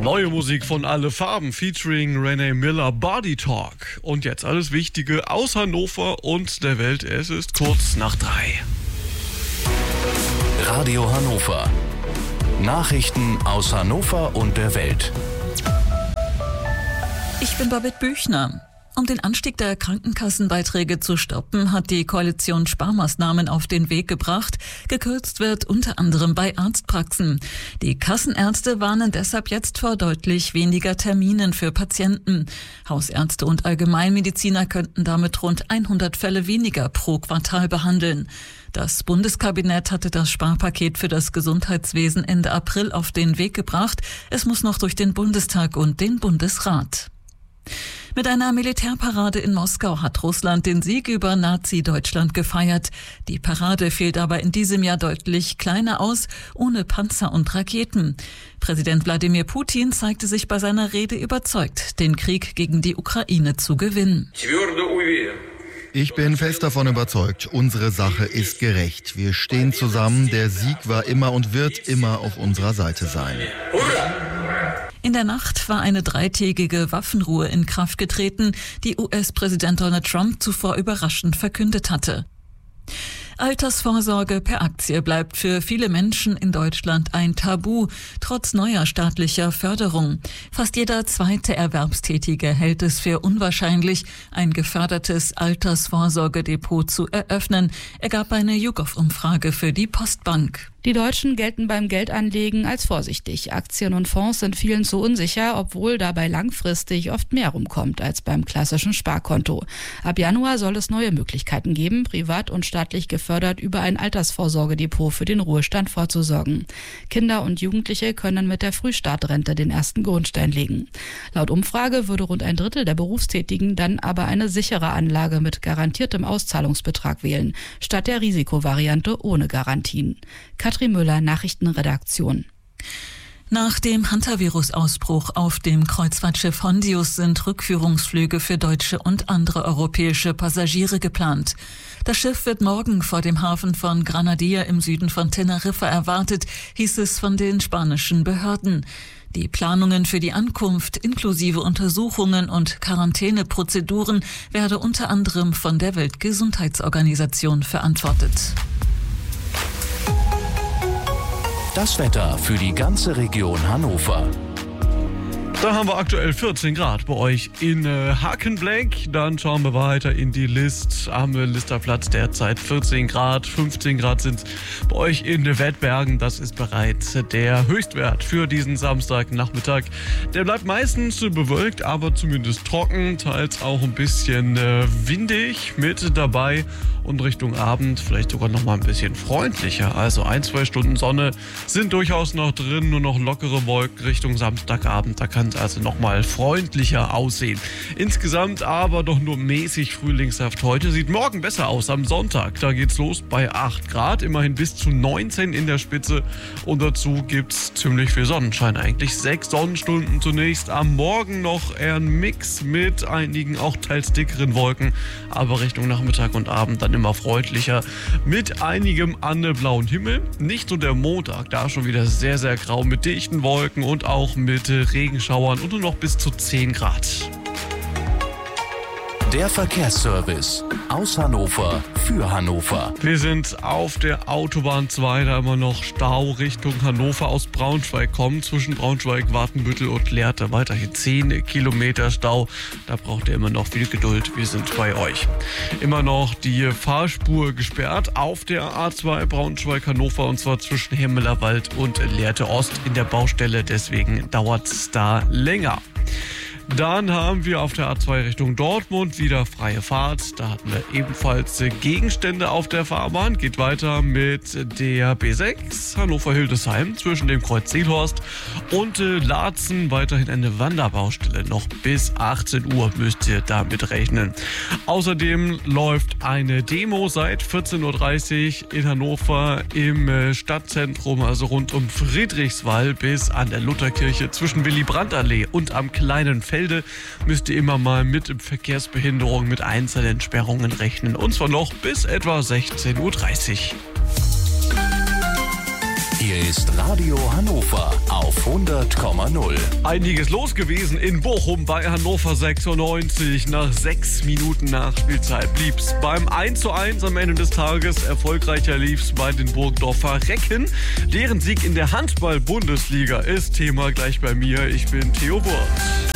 Neue Musik von Alle Farben featuring Renee Miller, Body Talk. Und jetzt alles Wichtige aus Hannover und der Welt. Es ist kurz nach 3. Radio Hannover. Nachrichten aus Hannover und der Welt. Ich bin Babette Büchner. Um den Anstieg der Krankenkassenbeiträge zu stoppen, hat die Koalition Sparmaßnahmen auf den Weg gebracht. Gekürzt wird unter anderem bei Arztpraxen. Die Kassenärzte warnen deshalb jetzt vor deutlich weniger Terminen für Patienten. Hausärzte und Allgemeinmediziner könnten damit rund 100 Fälle weniger pro Quartal behandeln. Das Bundeskabinett hatte das Sparpaket für das Gesundheitswesen Ende April auf den Weg gebracht. Es muss noch durch den Bundestag und den Bundesrat. Mit einer Militärparade in Moskau hat Russland den Sieg über Nazi-Deutschland gefeiert. Die Parade fiel aber in diesem Jahr deutlich kleiner aus, ohne Panzer und Raketen. Präsident Wladimir Putin zeigte sich bei seiner Rede überzeugt, den Krieg gegen die Ukraine zu gewinnen. Ich bin fest davon überzeugt, unsere Sache ist gerecht. Wir stehen zusammen, der Sieg war immer und wird immer auf unserer Seite sein. In der Nacht war eine 3-tägige Waffenruhe in Kraft getreten, die US-Präsident Donald Trump zuvor überraschend verkündet hatte. Altersvorsorge per Aktie bleibt für viele Menschen in Deutschland ein Tabu, trotz neuer staatlicher Förderung. Fast jeder zweite Erwerbstätige hält es für unwahrscheinlich, ein gefördertes Altersvorsorgedepot zu eröffnen, ergab eine YouGov-Umfrage für die Postbank. Die Deutschen gelten beim Geldanlegen als vorsichtig. Aktien und Fonds sind vielen zu unsicher, obwohl dabei langfristig oft mehr rumkommt als beim klassischen Sparkonto. Ab Januar soll es neue Möglichkeiten geben, privat und staatlich gefördert über ein Altersvorsorgedepot für den Ruhestand vorzusorgen. Kinder und Jugendliche können mit der Frühstartrente den ersten Grundstein legen. Laut Umfrage würde rund ein Drittel der Berufstätigen dann aber eine sichere Anlage mit garantiertem Auszahlungsbetrag wählen, statt der Risikovariante ohne Garantien. Katrin Müller, Nachrichtenredaktion. Nach dem Hantavirus-Ausbruch auf dem Kreuzfahrtschiff Hondius sind Rückführungsflüge für deutsche und andere europäische Passagiere geplant. Das Schiff wird morgen vor dem Hafen von Granadilla im Süden von Teneriffa erwartet, hieß es von den spanischen Behörden. Die Planungen für die Ankunft inklusive Untersuchungen und Quarantäneprozeduren werde unter anderem von der Weltgesundheitsorganisation verantwortet. Das Wetter für die ganze Region Hannover. Da haben wir aktuell 14 Grad bei euch in Hakenbleck. Dann schauen wir weiter in die List. Am Listerplatz derzeit 14 Grad. 15 Grad sind es bei euch in Wettbergen. Das ist bereits der Höchstwert für diesen Samstagnachmittag. Der bleibt meistens bewölkt, aber zumindest trocken. Teils auch ein bisschen windig mit dabei. Und Richtung Abend vielleicht sogar noch mal ein bisschen freundlicher. Also 1-2 Stunden Sonne sind durchaus noch drin. Nur noch lockere Wolken Richtung Samstagabend. Da kann es also noch mal freundlicher aussehen. Insgesamt aber doch nur mäßig frühlingshaft heute. Sieht morgen besser aus am Sonntag. Da geht's los bei 8 Grad. Immerhin bis zu 19 in der Spitze. Und dazu gibt's ziemlich viel Sonnenschein. Eigentlich 6 Sonnenstunden zunächst. Am Morgen noch eher ein Mix mit einigen auch teils dickeren Wolken. Aber Richtung Nachmittag und Abend dann immer freundlicher mit einigem blauen Himmel. Nicht so der Montag, da schon wieder sehr, sehr grau mit dichten Wolken und auch mit Regenschauern und nur noch bis zu 10 Grad. Der Verkehrsservice aus Hannover für Hannover. Wir sind auf der Autobahn 2, da immer noch Stau Richtung Hannover aus Braunschweig kommen. Zwischen Braunschweig, Watenbüttel und Lehrte weiterhin 10 Kilometer Stau. Da braucht ihr immer noch viel Geduld. Wir sind bei euch. Immer noch die Fahrspur gesperrt auf der A2 Braunschweig-Hannover und zwar zwischen Hemmelerwald und Lehrte Ost in der Baustelle. Deswegen dauert es da länger. Dann haben wir auf der A2 Richtung Dortmund wieder freie Fahrt. Da hatten wir ebenfalls Gegenstände auf der Fahrbahn. Geht weiter mit der B6 Hannover-Hildesheim zwischen dem Kreuz Seelhorst und Laatzen. Weiterhin eine Wanderbaustelle. Noch bis 18 Uhr müsst ihr damit rechnen. Außerdem läuft eine Demo seit 14.30 Uhr in Hannover im Stadtzentrum, also rund um Friedrichswall bis an der Lutherkirche zwischen Willy-Brandt-Allee und am Kleinen Feld. Müsst ihr immer mal mit Verkehrsbehinderung mit Einzelsperrungen rechnen. Und zwar noch bis etwa 16.30 Uhr. Hier ist Radio Hannover auf 100. 100,0. Einiges los gewesen in Bochum bei Hannover 96. Nach 6 Minuten Nachspielzeit blieb's beim 1:1 am Ende des Tages. Erfolgreicher lief's bei den Burgdorfer Recken. Deren Sieg in der Handball-Bundesliga ist Thema gleich bei mir. Ich bin Theo Wurth.